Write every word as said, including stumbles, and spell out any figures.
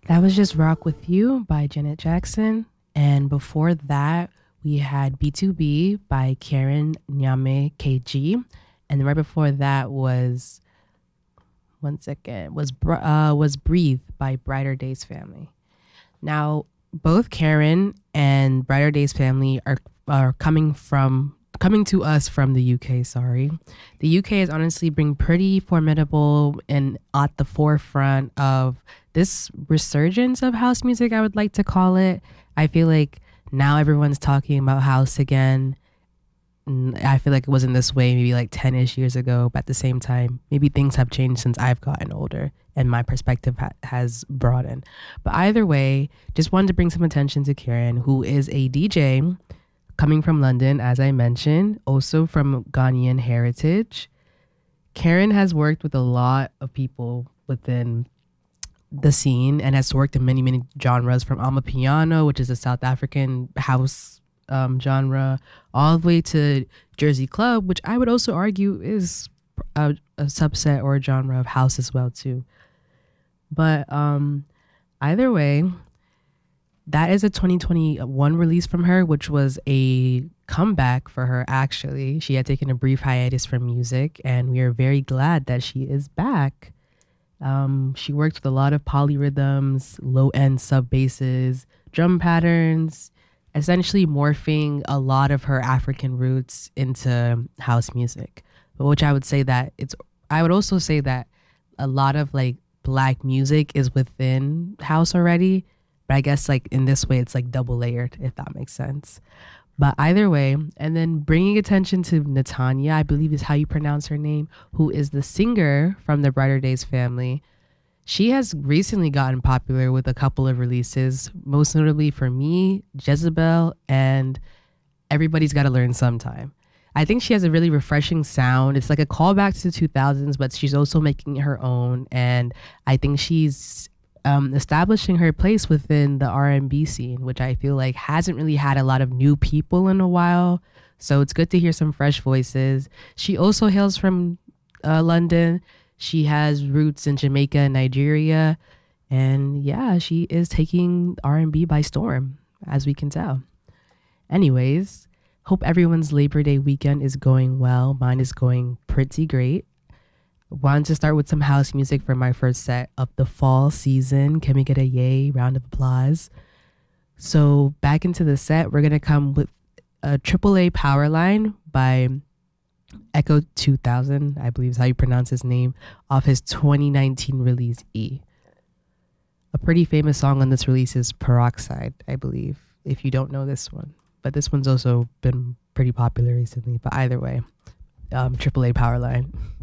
That was just Rock With You by Janet Jackson. And before that, we had B two B by Karen Nyame K G. And then right before that was, one second, was, uh, was Breathe by Brighter Days Family. Now, both Karen and Brighter Days Family are, are coming from coming to us from the U K, sorry. The U K has honestly been pretty formidable and at the forefront of this resurgence of house music, I would like to call it. I feel like now everyone's talking about house again. I feel like it wasn't this way maybe like ten-ish years ago, but at the same time, maybe things have changed since I've gotten older and my perspective ha- has broadened. But either way, just wanted to bring some attention to Karen, who is a D J coming from London, as I mentioned, also from Ghanaian heritage. Karen has worked with a lot of people within the scene and has worked in many, many genres from Amapiano, which is a South African house um, genre, all the way to Jersey Club, which I would also argue is a, a subset or a genre of house as well too. But um, either way, that is a twenty twenty-one release from her, which was a comeback for her, actually. She had taken a brief hiatus from music, and we are very glad that she is back. Um, she worked with a lot of polyrhythms, low-end sub basses, drum patterns, essentially morphing a lot of her African roots into house music. Which I would say that it's, I would also say that a lot of like black music is within house already. But I guess like in this way, it's like double layered, if that makes sense. But either way, and then bringing attention to Natanya, I believe is how you pronounce her name, who is the singer from the Brighter Days family. She has recently gotten popular with a couple of releases, most notably for me, Jezebel, and Everybody's Gotta Learn Sometime. I think she has a really refreshing sound. It's like a callback to the two thousands, but she's also making it her own. And I think she's um, establishing her place within the R and B scene, which I feel like hasn't really had a lot of new people in a while. So it's good to hear some fresh voices. She also hails from uh, London. She has roots in Jamaica and Nigeria. And yeah, she is taking R and B by storm, as we can tell. Anyways, hope everyone's Labor Day weekend is going well. Mine is going pretty great. Wanted to start with some house music for my first set of the fall season. Can we get a yay round of applause? So back into the set, we're going to come with a triple A Power Line by Echo two thousand, I believe is how you pronounce his name, off his twenty nineteen release E. A pretty famous song on this release is Peroxide, I believe, if you don't know this one. But this one's also been pretty popular recently. But either way, um, triple A Power Line.